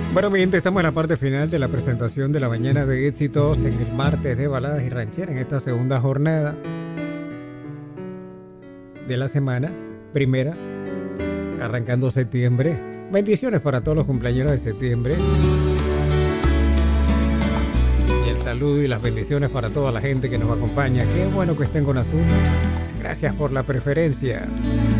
Bueno, mi gente, estamos en la parte final de la presentación de la mañana de éxitos en el martes de baladas y rancheras, en esta segunda jornada de la semana, primera, arrancando septiembre. Bendiciones para todos los cumpleaños de septiembre. Y el saludo y las bendiciones para toda la gente que nos acompaña. Qué bueno que estén con Azul. Gracias por la preferencia.